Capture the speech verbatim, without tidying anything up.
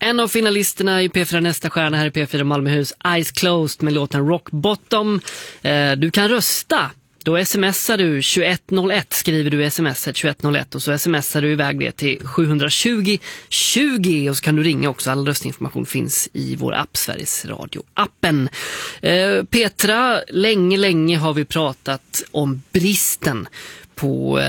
En av finalisterna i P fyra Nästa stjärna här i P fyra Malmöhus, Eyes Closed med låten Rock Bottom. Eh, du kan rösta. Då smsar du tjugoett noll ett, skriver du smset tjugoett noll ett och så smsar du iväg det till sjuhundratjugo tjugo och så kan du ringa också. All röstinformation finns i vår app, Sveriges Radio-appen. Eh, Petra, länge, länge har vi pratat om bristen på